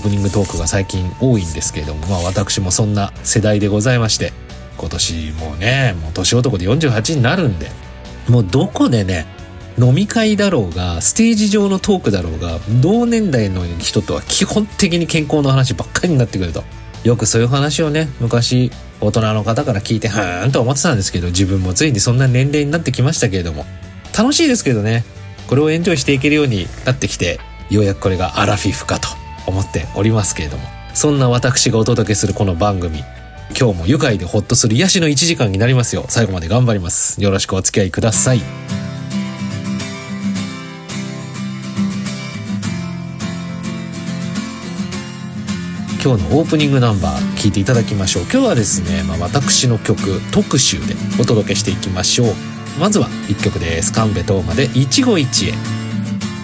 プニングトークが最近多いんですけれども、私もそんな世代でございまして、今年もう年男で48になるんで、もうどこでね、飲み会だろうがステージ上のトークだろうが、同年代の人とは基本的に健康の話ばっかりになってくると、よくそういう話をね、昔大人の方から聞いてはーんと思ってたんですけど、自分もついにそんな年齢になってきましたけれども、楽しいですけどね、これをエンジョイしていけるようになってきて、ようやくこれがアラフィフかと思っておりますけれども、そんな私がお届けするこの番組、今日も愉快でホッとする癒しの1時間になりますよ。最後まで頑張ります。よろしくお付き合いください。今日のオープニングナンバー聴いていただきましょう。今日はですね、私の曲特集でお届けしていきましょう。まずは1曲です。神戸東馬で一期一会。